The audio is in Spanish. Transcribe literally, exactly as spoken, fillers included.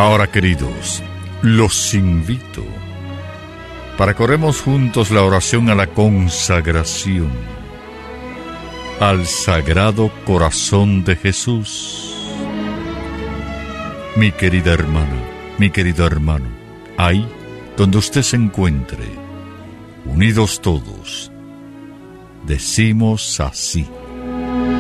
Ahora, queridos, los invito para que oremos juntos la oración a la consagración al Sagrado Corazón de Jesús. Mi querida hermana, mi querido hermano, ahí donde usted se encuentre, unidos todos, decimos así: